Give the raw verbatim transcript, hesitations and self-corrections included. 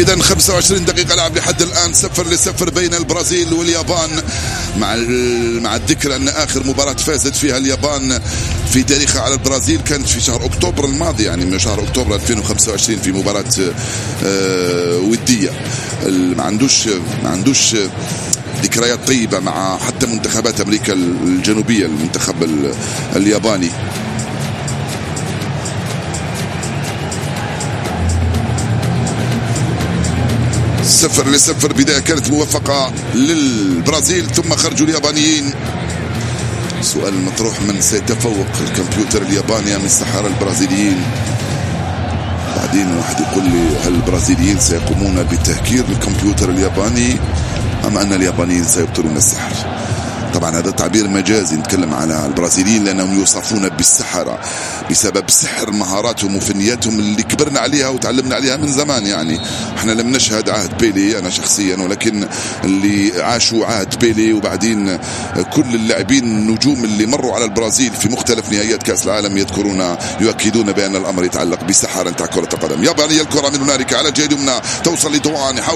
إذا خمسة وعشرين دقيقة لعب لحد الآن، صفر لصفر بين البرازيل واليابان، مع مع الذكر أن آخر مباراة فازت فيها اليابان في تاريخها على البرازيل كانت في شهر أكتوبر الماضي، يعني من شهر أكتوبر ألفين وخمسة وعشرين في مباراة ودية. ما عندوش ما عندوش ذكريات طيبة مع حتى منتخبات أمريكا الجنوبية، المنتخب الياباني. صفر لصفر، بداية كانت موفقة للبرازيل ثم خرجوا اليابانيين. سؤال مطروح: من سيتفوق، الكمبيوتر الياباني أم السحرة البرازيليين؟ بعدين واحد يقول لي: هل البرازيليين سيقومون بتهكير الكمبيوتر الياباني أم أن اليابانيين سيبطلون السحر؟ طبعا هذا تعبير مجازي، نتكلم على البرازيليين لأنهم يوصفون بالسحرة بسبب سحر مهاراتهم وفنياتهم اللي كبرنا عليها وتعلمنا عليها من زمان. يعني احنا لم نشهد عهد بيلي أنا شخصيا، ولكن اللي عاشوا عهد بيلي وبعدين كل اللاعبين النجوم اللي مروا على البرازيل في مختلف نهائيات كأس العالم يذكرون يؤكدون بأن الأمر يتعلق بسحر انتهى كرة القدم. يابانية الكرة من هنالك على الجهة اليمنى توصل لدوان.